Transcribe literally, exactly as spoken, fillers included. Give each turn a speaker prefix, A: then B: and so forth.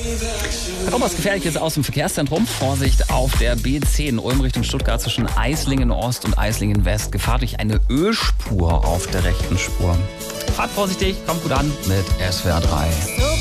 A: Kommt was Gefährliches aus dem Verkehrszentrum. Vorsicht auf der B zehn Ulm Richtung Stuttgart zwischen Eislingen Ost und Eislingen West. Gefahr durch eine Ölspur auf der rechten Spur. Fahrt vorsichtig, kommt gut an mit S W R drei.